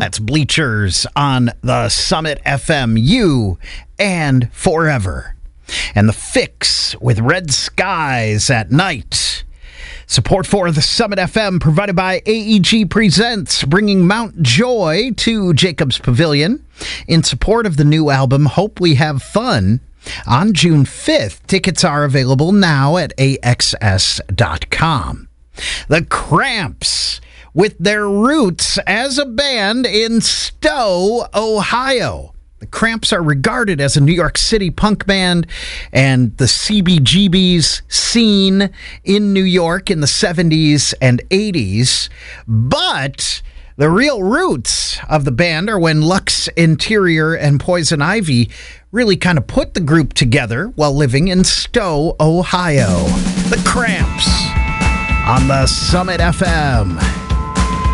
That's Bleachers on the Summit FM, You and Forever. And The Fix with Red Skies at Night. Support for the Summit FM provided by AEG Presents, bringing Mount Joy to Jacobs Pavilion in support of the new album Hope We Have Fun on June 5th. Tickets are available now at AXS.com. The Cramps with their roots as a band in Stowe, Ohio. The Cramps are regarded as a New York City punk band and the CBGB's scene in New York in the 70s and 80s. But the real roots of the band are when Lux Interior and Poison Ivy really kind of put the group together while living in Stowe, Ohio. The Cramps on the Summit FM.